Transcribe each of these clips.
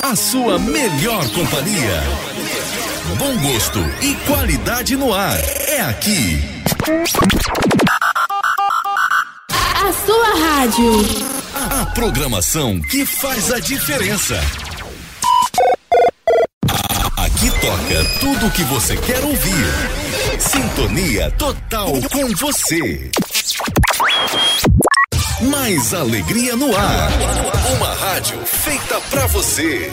a sua melhor companhia. Bom gosto e qualidade no ar. É aqui. A sua rádio. A programação que faz a diferença. Aqui toca tudo o que você quer ouvir. Sintonia total com você. Mais alegria no ar. Uma rádio feita pra você.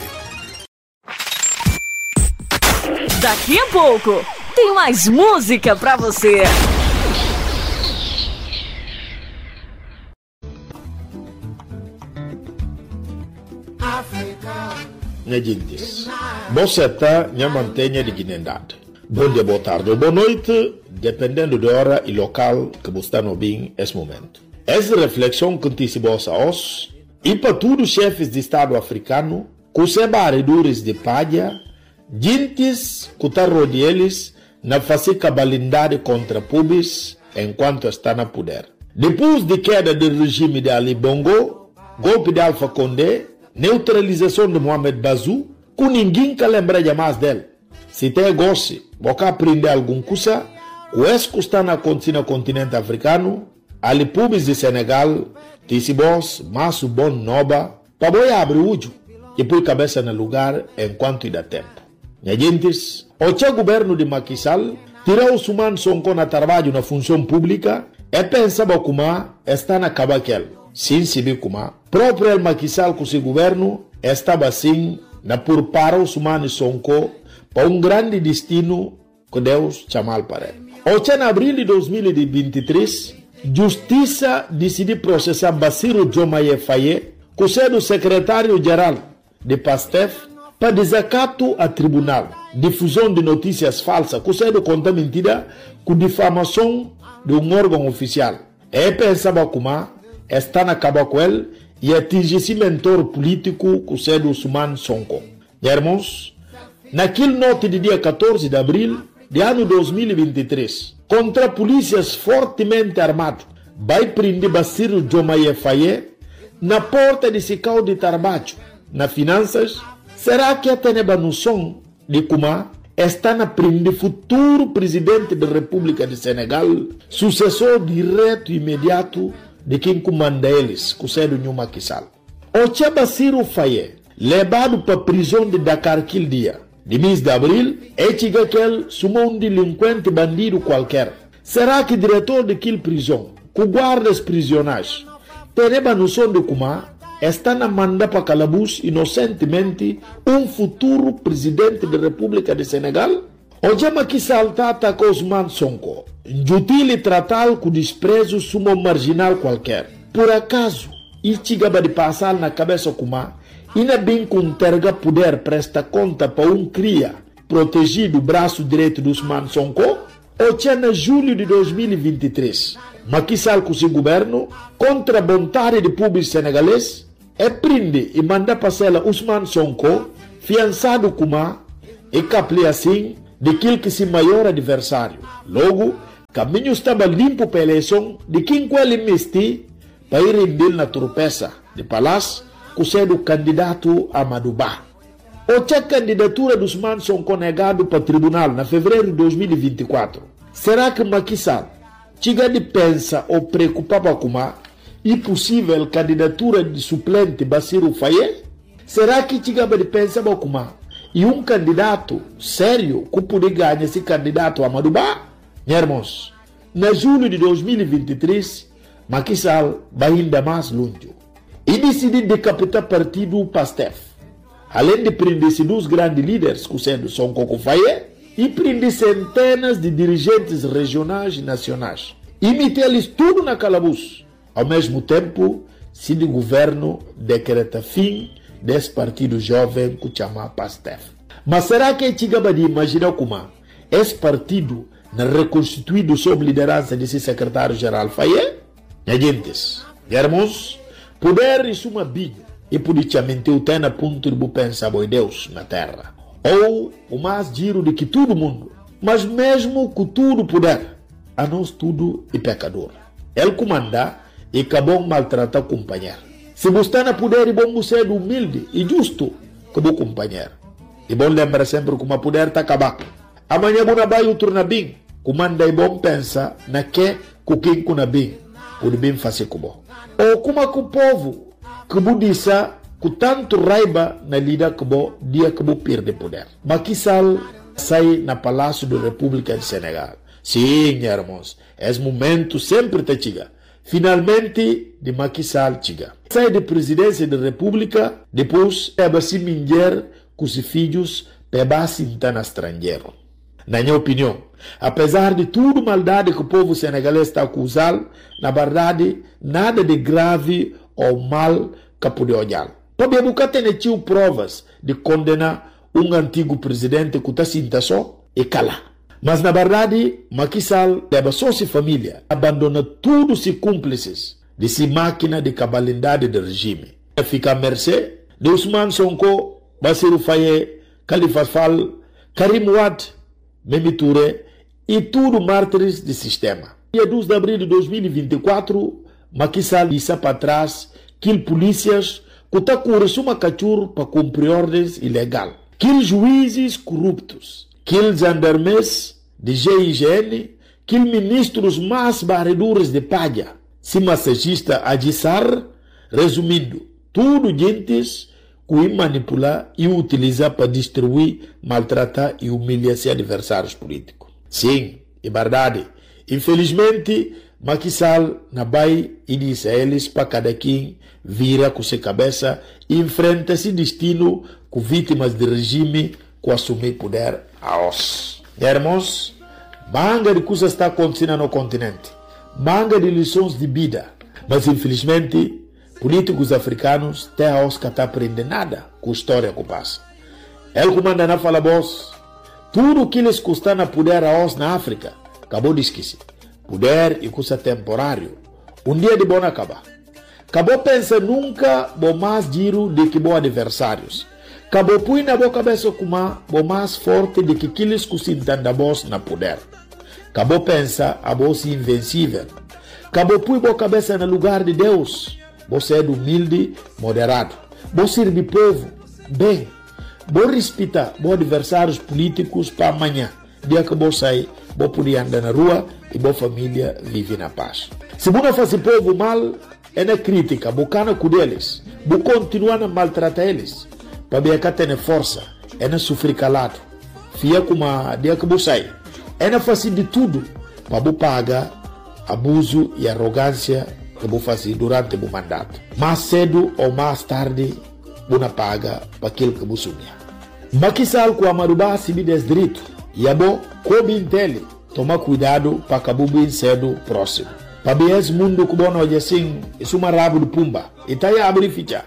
Daqui a pouco tem mais música pra você. Minha gente, você está minha mantenha dignidade. Bom dia, boa tarde ou boa noite, dependendo da hora e local que você está no bem nesse momento. Essa reflexão que te bossa hoje e para todos os chefes de Estado africano, com os barredores de palha, gentes que estão rodeados na fazer balindade contra pubis enquanto está na poder. Depois de queda do regime de Ali Bongo, golpe de Alpha Condé, neutralização de Mohamed Bazoum, que ninguém que lembra mais dele. Se tem gosto, você aprender alguma coisa, o que está acontecendo no continente africano, ali pubis de Senegal, Tissibos, Masso Bon Noba, para boi abrir o olho e pôr cabeça no lugar enquanto dá tempo. Minha gente, o governo de Macky Sall tirou o Ousmane Sonko na trabalho na função pública e pensava como está na cabaquel. Sim, se vê como próprio Macky Sall com seu governo estava assim na por para Ousmane Sonko para grande destino que Deus chamou para ele. Em abril de 2023, Justiça decidiu processar Bassirou Diomaye Faye, que é o secretário-geral de PASTEF, para desacato a tribunal, difusão de notícias falsas, que é conta mentira, com difamação de órgão oficial. E pensava como está na caba com ele e atingir esse mentor político, que é o Ousmane Sonko. Irmãos, naquele noite de dia 14 de abril de ano 2023, contra polícias fortemente armados, vai prender Bassirou Diomaye Faye na porta de Sicau de trabalho, na finanças. Será que a teneba noção de como está na prender futuro presidente da República de Senegal, sucessor direto e imediato de quem comanda eles, que é o Macky Sall? O Bassirou Faye, levado para a prisão de Dakar aquele dia, de mês de abril, é que ele sumou um delinquente bandido qualquer. Será que o diretor daquela prisão, que guarda os prisioneiros, tem a noção de como está na manda para calabouço inocentemente um futuro presidente da República de Senegal? O Macky Sall atacou Ousmane Sonko, injutil e tratá-lo com desprezo sumo marginal qualquer. Por acaso, isso chegava de passar na cabeça como ainda bem que terga poder presta conta para cria protegido o braço direito do Ousmane Sonko? Ou em julho de 2023, Macky Sall com seu governo, contra a vontade de público senegalês, prende e manda passar Ousmane Sonko, fiançado como e capli assim daquele que se maior adversário. Logo, caminho estava limpo para a eleição de quem com ele mesti para ir render na tropeça de palácio, que é o candidato Amadou Ba. A candidatura do Ousmane Sonko negado para o tribunal na fevereiro de 2024. Será que Macky Sall chega de pensa ou preocupava com a impossível candidatura de suplente Bassirou Faye? Será que chega de pensar com a e um candidato sério que poderia ganhar esse candidato Amadou Ba? Irmãos, na julho de 2023, Macky Sall vai ainda mais longe e decidiu decapitar o partido PASTEF. Além de prender dois grandes líderes, que sendo Sonko Faye, e prender centenas de dirigentes regionais e nacionais. E meter-lhes tudo na calabouço. Ao mesmo tempo, se o governo decreta fim desse partido jovem que chama PASTEF. Mas será que é chegava de imaginar como esse partido não reconstituído sob liderança desse secretário-geral Faye? Gente, irmãos, poder isso uma biga e politicamente o tem a ponto de pensar em Deus na terra. Ou o mais giro de que todo mundo, mas mesmo com tudo poder, a nós tudo é pecador. Ele comanda e acabou maltratar o companheiro. Se você está na poder e bom você é humilde e justo, como companheiro. E bom lembra sempre que uma poder está acabado. Amanhã bom vai o turno bem. Comanda e bom pensa na que quem kuna bem pode bem fazer como. Ou como que o povo que budissa com tanto raiva na lida que bo dia que bo perde poder. Macky Sall sai na Palácio da República de Senegal. Sim, irmãos, esse momento sempre te chega. Finalmente, de Macky Sall chega. Sai da presidência da República, depois é se minger com os filhos para se entrar no estrangeiro. Na minha opinião, apesar de tudo maldade que o povo senegalês está acusando, na verdade, nada de grave ou mal que pode olhar. Porque nunca tem provas de condenar um antigo presidente que está sinta só e cala. Mas na verdade, Macky Sall deve só sua família, abandona tudo os cúmplices de sua máquina de cabalidade do regime. Fica à mercê de Ousmane Sonko, Bassirou Faye, Khalifa Sall, Karim Wade, Mimi Touré e tudo mártires do sistema. Dia 12 de abril de 2024, Macky Sall disse para trás que polícias que está com uma cachorro para cumprir ordens ilegais. Que juízes corruptos, que gendarmes de GIGN, que ministros mais barredores de palha, se massagista Adissar, resumindo, tudo gentes que manipular e utilizar para destruir, maltratar e humilhar seus adversários políticos. Sim, é verdade. Infelizmente, Macky Sall na vai e disse a eles para cada quem vira com sua cabeça e enfrenta esse destino com vítimas do regime que assumir poder a os. Irmãos, manga de coisas está acontecendo no continente, manga de lições de vida, mas infelizmente políticos africanos têm a os que não aprendem nada com a história que passa. Ele comanda na fala boss, tudo o que eles custaram a poder a os na África, acabou de esquecer. Poder e coisa temporário. Dia de bom acabar. Acabou pensa nunca bom mais giro de que bom adversários. Acabou põe na boa cabeça como bom mais forte de que aqueles que se entendem boss na poder. Acabou pensa a boss invencível. Acabou põe boa cabeça no lugar de Deus. Você é humilde, moderado. Você serve povo, bem. Você respeita bom adversários políticos para amanhã. Dia que você sair, você poder andar na rua e boa família vive na paz. Se você faz o povo mal, é na crítica, bocana com eles, você continua a maltratar eles, para ver que tem força, é na sofrer calado, fia como a dia que você sai, é na fazer de tudo, para você pagar abuso e arrogância que você faz durante o mandato. Mais cedo ou mais tarde, você paga para aquilo que você sonha. Macky Sall com a Marubá se me direito, e a bom, como entende, toma cuidado para que o bem cedo próximo. Para ver esse mundo que bom hoje assim, isso é uma rabo de pumba. E está aí a abrir ficha.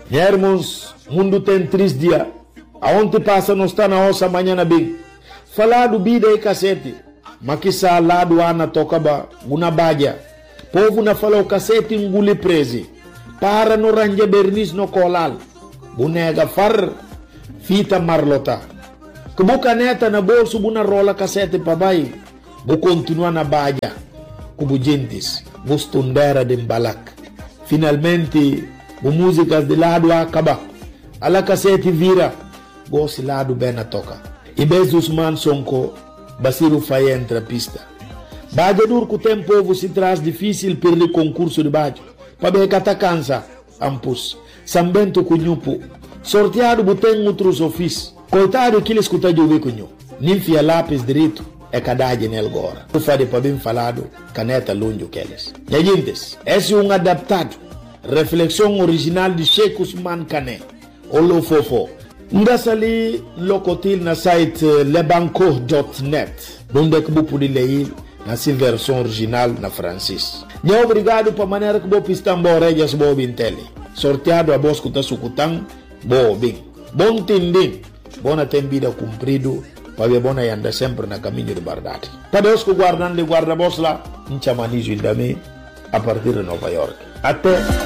Irmãos, o mundo tem 3 dias. Aonde passa não está na ossa amanhã na bem. Falar do vida e cacete. Macky Sall lá do Ana tocaba, uma badia. Povo na fala o cacete engole prese. Para no range bernis no colal. Bunega far, fita marlota. Que boca neta na bolso, buna rola cacete para baixo. Vou continuar na baia, como gentes, vou estudar de embalak. Finalmente, as músicas de lado acaba. A la cassete vira, vou se lado bem na toca. E vez Ousmane Sonko, Bassirou Faye entra a pista. Baia duro que o tempo se traz difícil perder concurso de baia. Para ver que está cansa, ampus. Sambento cunhupo. Sorteado botem outros ofícios. Coitado que ele escuta de ouvir cunhu. Ninfia lápis direito. É cadade nele agora. O fade para bem falado, caneta longe que eles. Legendes, esse é um adaptado. Reflexão original de Sheikh Ousmane Kane. Olo fofo. Ndas ali locotil na site lebanco.net. Onde é que você pode ler na sua versão original na francês. E obrigado para a maneira que você pista embora e as boas tele. Sorteado a voz que está sucutando, boa bem. Bom tendem, boa tem vida cumprido. Para ver bona anda sempre na caminho de verdade. Para Deus que guardando de guarda-voz lá, em chamanizo também, a partir de Nova York. Até